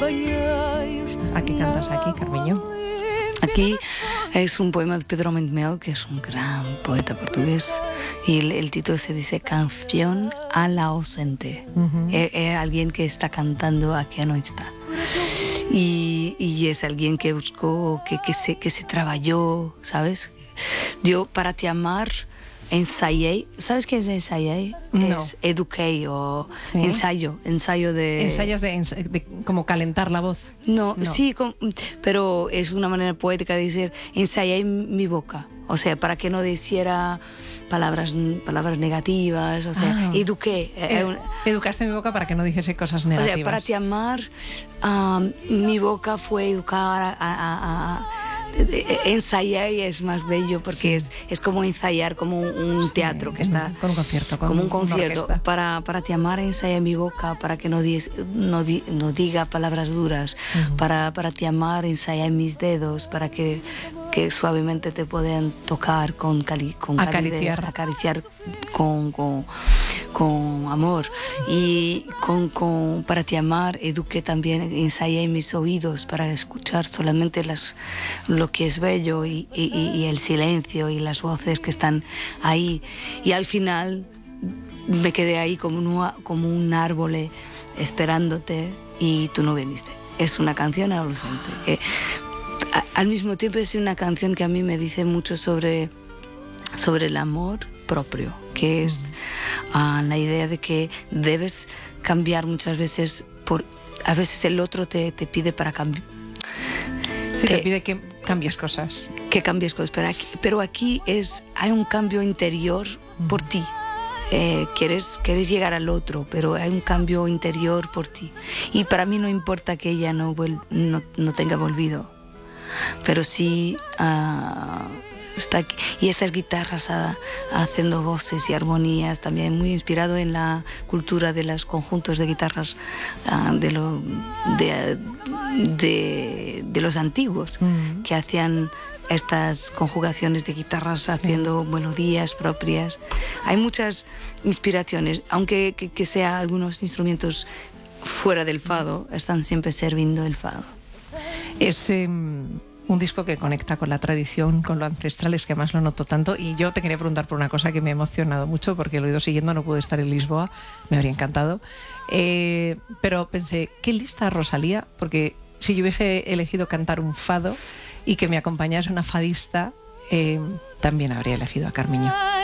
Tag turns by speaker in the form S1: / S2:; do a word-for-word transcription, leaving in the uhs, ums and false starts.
S1: ¿A qué cantas aquí, Carmiño?
S2: Aquí es un poema de Pedro Mendmel, que es un gran poeta portugués, y el, el título se dice Canción a la ausente. Uh-huh. es, es alguien que está cantando a que no está. Y, y es alguien que buscó, que, que, se, que se trabajó, ¿sabes? Yo, para te amar, ensayé. ¿Sabes qué es ensayé?
S1: No.
S2: Es eduqué o
S1: ¿Sí?
S2: ensayo, ensayo de...
S1: Ensayos de, de como calentar la voz.
S2: No,
S1: no.
S2: sí, con, pero es una manera poética de decir ensayé mi boca. O sea, para que no dijera palabras, palabras negativas, o sea, ah, eduqué.
S1: Ed, educaste mi boca para que no dijese cosas negativas.
S2: O sea, para te amar, um, mi boca fue educar a... a, a ensayar es más bello porque sí. es, es como ensayar, como un teatro sí, que está
S1: con un concierto, con
S2: como un concierto. Para, para te amar, ensaya mi boca para que no, di, no, di, no diga palabras duras. Uh-huh. para, para te amar, ensaya mis dedos para que, que suavemente te puedan tocar con, cali, con
S1: acariciar,
S2: calidez, acariciar con, con, con amor. Y con, con, para te amar, eduqué también, ensayé mis oídos para escuchar solamente las, lo que es bello y, y, y el silencio y las voces que están ahí. Y al final me quedé ahí como un, como un árbol esperándote y tú no viniste. Es una canción adolescente. Eh, al mismo tiempo es una canción que a mí me dice mucho sobre, sobre el amor propio, que es uh, la idea de que debes cambiar muchas veces, por, a veces el otro te, te pide para cambiar.
S1: Sí, te, te pide que cambies cosas.
S2: Que cambies cosas, pero aquí, pero aquí es, hay un cambio interior uh-huh. por ti. Eh, quieres, quieres llegar al otro, pero hay un cambio interior por ti. Y para mí no importa que ella no, vuel- no, no tenga volvido, pero sí uh, está aquí. Y estas guitarras uh, haciendo voces y armonías, también muy inspirado en la cultura de los conjuntos de guitarras uh, de, lo, de, de, de los antiguos, mm. que hacían estas conjugaciones de guitarras haciendo sí. melodías propias. Hay muchas inspiraciones, aunque que, que sea algunos instrumentos fuera del fado, están siempre sirviendo el fado.
S1: Es eh, un disco que conecta con la tradición, con lo ancestral, es que además lo noto tanto. Y yo te quería preguntar por una cosa que me ha emocionado mucho, porque lo he ido siguiendo, no pude estar en Lisboa, me habría encantado. Eh, pero pensé, qué lista Rosalía, porque si yo hubiese elegido cantar un fado y que me acompañase una fadista, eh, también habría elegido a Carmiño.